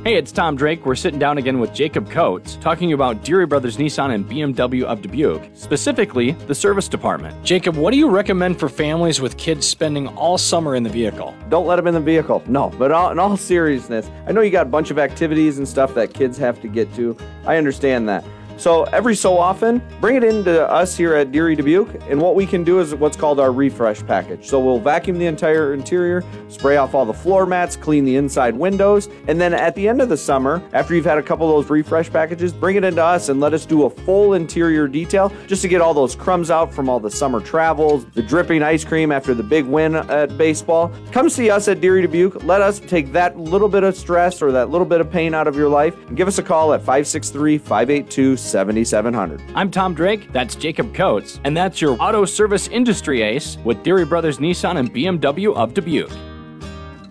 Hey, it's Tom Drake. We're sitting down again with Jacob Coates, talking about Deary Brothers Nissan and BMW of Dubuque, specifically the service department. Jacob, what do you recommend for families with kids spending all summer in the vehicle? Don't let them in the vehicle. No, but in all seriousness, I know you got a bunch of activities and stuff that kids have to get to. I understand that. So every so often, bring it into us here at Deary Dubuque, and what we can do is what's called our refresh package. So we'll vacuum the entire interior, spray off all the floor mats, clean the inside windows, and then at the end of the summer, after you've had a couple of those refresh packages, bring it into us and let us do a full interior detail just to get all those crumbs out from all the summer travels, the dripping ice cream after the big win at baseball. Come see us at Deary Dubuque. Let us take that little bit of stress or that little bit of pain out of your life, and give us a call at 563-582-7700. I'm Tom Drake, that's Jacob Coates, and that's your auto service industry ace with Deary Brothers Nissan and BMW of Dubuque.